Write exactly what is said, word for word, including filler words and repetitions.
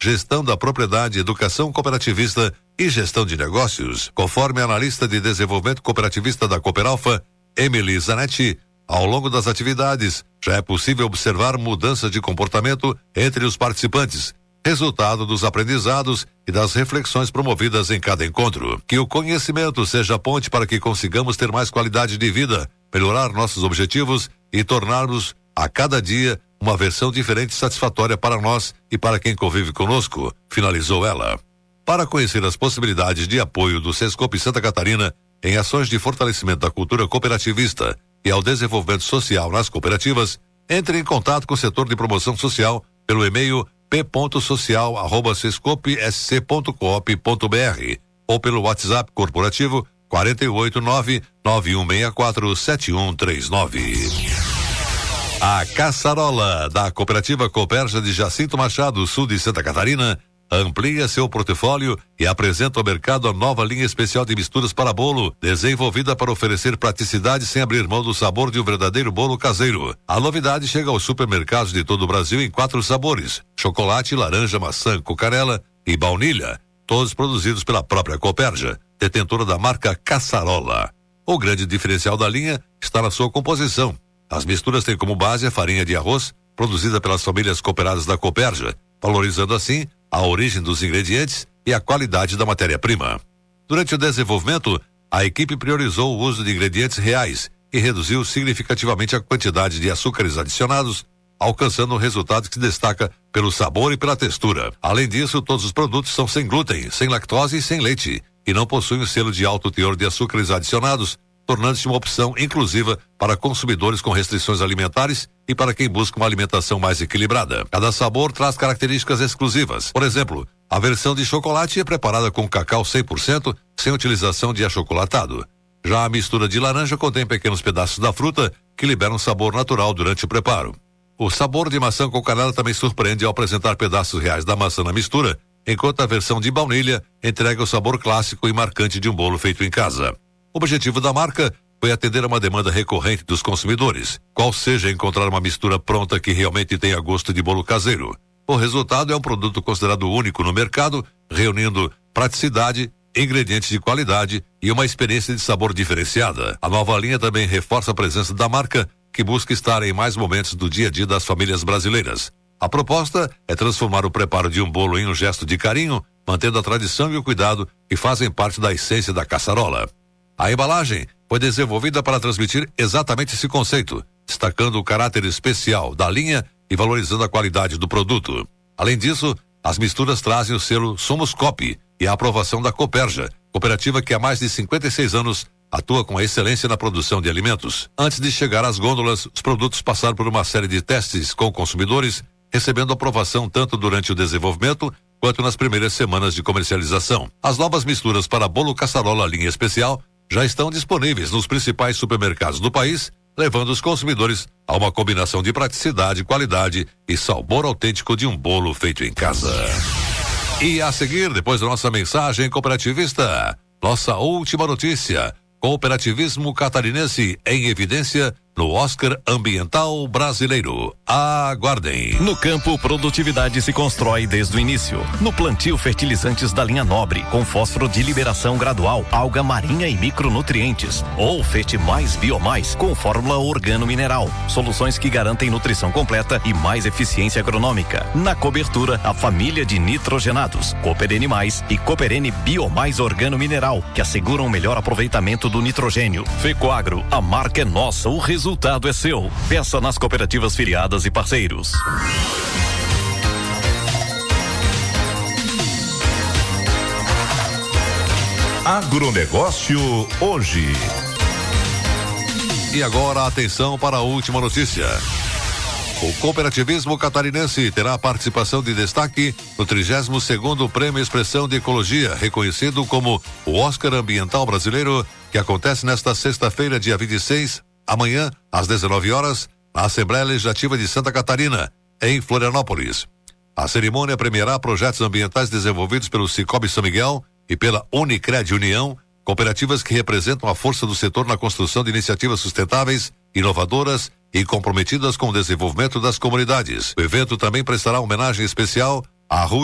gestão da propriedade, educação cooperativista e gestão de negócios. Conforme a analista de desenvolvimento cooperativista da Cooperalfa, Emily Zanetti, ao longo das atividades, já é possível observar mudança de comportamento entre os participantes, resultado dos aprendizados e das reflexões promovidas em cada encontro. Que o conhecimento seja a ponte para que consigamos ter mais qualidade de vida, melhorar nossos objetivos e tornarmos, a cada dia, uma versão diferente e satisfatória para nós e para quem convive conosco, finalizou ela. Para conhecer as possibilidades de apoio do Sescope Santa Catarina em ações de fortalecimento da cultura cooperativista e ao desenvolvimento social nas cooperativas, entre em contato com o setor de promoção social pelo e-mail p ponto social arroba sescope s c ponto coop ponto b r ou pelo WhatsApp corporativo quatro oito nove, nove um seis quatro, sete um três nove. A Caçarola, da Cooperativa Cooperja de Jacinto Machado, sul de Santa Catarina, amplia seu portfólio e apresenta ao mercado a nova linha especial de misturas para bolo, desenvolvida para oferecer praticidade sem abrir mão do sabor de um verdadeiro bolo caseiro. A novidade chega aos supermercados de todo o Brasil em quatro sabores: chocolate, laranja, maçã, cocarela e baunilha, todos produzidos pela própria Cooperja, detentora da marca Caçarola. O grande diferencial da linha está na sua composição. As misturas têm como base a farinha de arroz, produzida pelas famílias cooperadas da Cooperja, valorizando assim a origem dos ingredientes e a qualidade da matéria-prima. Durante o desenvolvimento, a equipe priorizou o uso de ingredientes reais e reduziu significativamente a quantidade de açúcares adicionados, alcançando um resultado que se destaca pelo sabor e pela textura. Além disso, todos os produtos são sem glúten, sem lactose e sem leite, e não possuem o selo de alto teor de açúcares adicionados, tornando-se uma opção inclusiva para consumidores com restrições alimentares e para quem busca uma alimentação mais equilibrada. Cada sabor traz características exclusivas. Por exemplo, a versão de chocolate é preparada com cacau cem por cento, sem utilização de achocolatado. Já a mistura de laranja contém pequenos pedaços da fruta que liberam sabor natural durante o preparo. O sabor de maçã com canela também surpreende ao apresentar pedaços reais da maçã na mistura, enquanto a versão de baunilha entrega o sabor clássico e marcante de um bolo feito em casa. O objetivo da marca foi atender a uma demanda recorrente dos consumidores, qual seja encontrar uma mistura pronta que realmente tenha gosto de bolo caseiro. O resultado é um produto considerado único no mercado, reunindo praticidade, ingredientes de qualidade e uma experiência de sabor diferenciada. A nova linha também reforça a presença da marca, que busca estar em mais momentos do dia a dia das famílias brasileiras. A proposta é transformar o preparo de um bolo em um gesto de carinho, mantendo a tradição e o cuidado que fazem parte da essência da caçarola. A embalagem foi desenvolvida para transmitir exatamente esse conceito, destacando o caráter especial da linha e valorizando a qualidade do produto. Além disso, as misturas trazem o selo Somos Coop e a aprovação da Cooperja, cooperativa que há mais de cinquenta e seis anos atua com excelência na produção de alimentos. Antes de chegar às gôndolas, os produtos passaram por uma série de testes com consumidores, recebendo aprovação tanto durante o desenvolvimento quanto nas primeiras semanas de comercialização. As novas misturas para bolo Caçarola linha especial já estão disponíveis nos principais supermercados do país, levando os consumidores a uma combinação de praticidade, qualidade e sabor autêntico de um bolo feito em casa. E a seguir, depois da nossa mensagem cooperativista, nossa última notícia: cooperativismo catarinense em evidência no Oscar Ambiental Brasileiro. Aguardem. No campo, produtividade se constrói desde o início. No plantio, fertilizantes da linha Nobre, com fósforo de liberação gradual, alga marinha e micronutrientes. Ou Fete Mais Biomais, com fórmula organo-mineral. Soluções que garantem nutrição completa e mais eficiência agronômica. Na cobertura, a família de nitrogenados, Cooperene Mais e Cooperene Biomais Organo-Mineral, que asseguram o melhor aproveitamento do nitrogênio. Fecoagro, a marca é nossa, o resultado O resultado é seu. Peça nas cooperativas filiadas e parceiros. Agronegócio hoje. E agora, atenção para a última notícia. O cooperativismo catarinense terá participação de destaque no trigésimo segundo Prêmio Expressão de Ecologia, reconhecido como o Oscar Ambiental Brasileiro, que acontece nesta sexta-feira, dia vinte e seis, amanhã, às dezenove horas, na Assembleia Legislativa de Santa Catarina, em Florianópolis. A cerimônia premiará projetos ambientais desenvolvidos pelo Cicobi São Miguel e pela Unicred União, cooperativas que representam a força do setor na construção de iniciativas sustentáveis, inovadoras e comprometidas com o desenvolvimento das comunidades. O evento também prestará homenagem especial à Rua